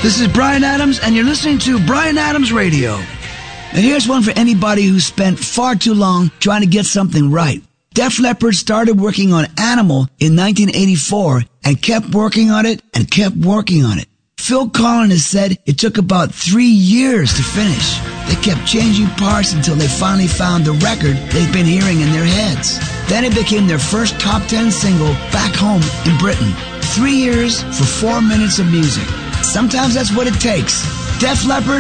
This is Bryan Adams, and you're listening to Bryan Adams Radio. And here's one for anybody who spent far too long trying to get something right. Def Leppard started working on Animal in 1984 and kept working on it and kept working on it. Phil Collins has said it took about 3 years to finish. They kept changing parts until they finally found the record they've been hearing in their heads. Then it became their first top 10 single back home in Britain. 3 years for 4 minutes of music. Sometimes that's what it takes. Def Leppard